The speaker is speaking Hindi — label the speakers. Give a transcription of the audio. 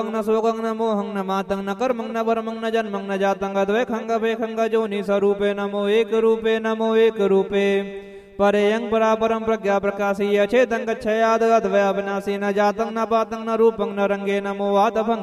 Speaker 1: न शोकं न मोहं न मातं न कर्मं न वर्मं न जन्मं न जातं द्वैखंग भेखंग जोनि स्वरूपे नमो एक रूपे परेयं परापरं प्रज्ञा प्रकाशीय चेतं गच्छयाद अद्वय अविनाशी न जातं न पातं न रूपं न रंगे नमो आतभं